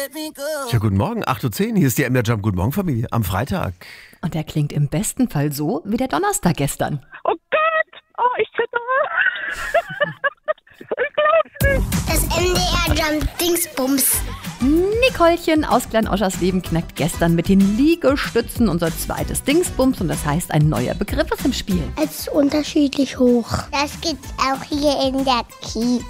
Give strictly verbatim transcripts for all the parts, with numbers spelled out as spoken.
Ja, guten Morgen, acht Uhr zehn, hier ist die M D R Jump. Guten Morgen, Familie, am Freitag. Und der klingt im besten Fall so wie der Donnerstag gestern. Oh Gott, oh, ich zittere. Ich glaub's nicht. Das M D R Jump Dingsbums. Nicolchen aus Klein-Oschersleben knackt gestern mit den Liegestützen unser zweites Dingsbums und das heißt, ein neuer Begriff ist im Spiel. Es ist unterschiedlich hoch. Das gibt's auch hier in der Kita.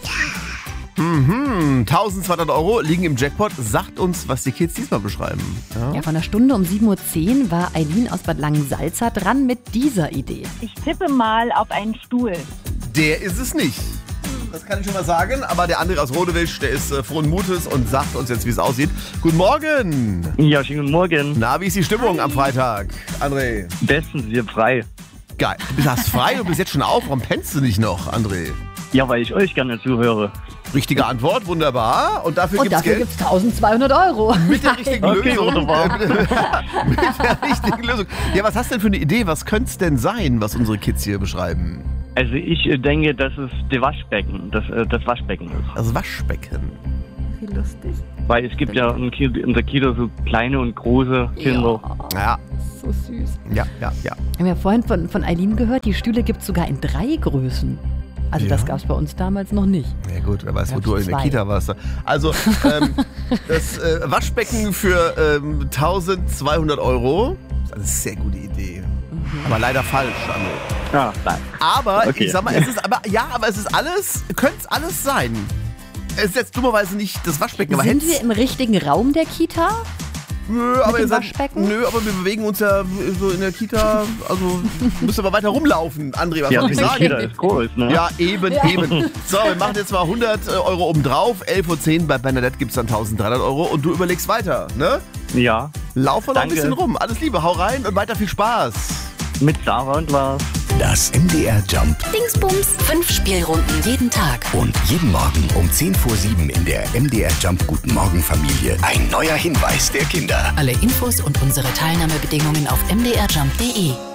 Mhm, eintausendzweihundert Euro liegen im Jackpot. Sagt uns, was die Kids diesmal beschreiben. Ja? Ja, von der Stunde um sieben Uhr zehn war Eileen aus Bad Langensalza dran mit dieser Idee. Ich tippe mal auf einen Stuhl. Der ist es nicht. Das kann ich schon mal sagen, aber der andere aus Rodewisch, der ist äh, frohen Mutes und sagt uns jetzt, wie es aussieht. Guten Morgen! Ja, schönen guten Morgen. Na, wie ist die Stimmung am Freitag, André? Bestens, wir frei. Geil. Du bist hast frei und bist jetzt schon auf. Warum pennst du nicht noch, André? Ja, weil ich euch gerne zuhöre. Richtige Antwort, wunderbar. Und dafür Und gibt's dafür Geld. gibt es eintausendzweihundert Euro. Mit der richtigen Okay, Lösung. wunderbar. Mit der richtigen Lösung. Ja, was hast du denn für eine Idee? Was könnte es denn sein, was unsere Kids hier beschreiben? Also ich äh, denke, dass es das Waschbecken, das, äh, das Waschbecken ist. Das Waschbecken. Wie lustig. Weil es gibt ja in, Ki- in der Kita so kleine und große Kinder. Ja, So süß. ja, ja, ja. Wir haben ja vorhin von, von Eileen gehört, die Stühle gibt es sogar in drei Größen. Also Ja. das gab es bei uns damals noch nicht. Ja gut, wer weiß, wo Gab's du in der zwei. Kita warst. Also, ähm, das äh, Waschbecken für ähm, eintausendzweihundert Euro. Das ist eine sehr gute Idee. Aber leider falsch, André. Ja, nein. Aber, Okay. ich sag mal, es ist, aber, ja, aber es ist alles, könnte es alles sein. Es ist jetzt dummerweise nicht das Waschbecken, aber Sind hätt's- wir im richtigen Raum der Kita? Nö, aber dem ihr seid, Waschbecken? nö, aber wir bewegen uns ja so in der Kita, also müsst aber weiter rumlaufen, André, was Ja, soll die ich sagen? Kita ist groß, ne? Ja, eben, eben. So, wir machen jetzt mal hundert Euro obendrauf. elf Uhr zehn bei Bernadette gibt es dann eintausenddreihundert Euro und du überlegst weiter, ne? Ja, Lauf mal noch ein Danke. bisschen rum. Alles Liebe, hau rein und weiter viel Spaß. mit Sarah und Lars. Das M D R Jump. Dingsbums. Fünf Spielrunden jeden Tag. Und jeden Morgen um zehn vor sieben in der M D R Jump Guten Morgen Familie ein neuer Hinweis der Kinder. Alle Infos und unsere Teilnahmebedingungen auf m d r jump punkt d e.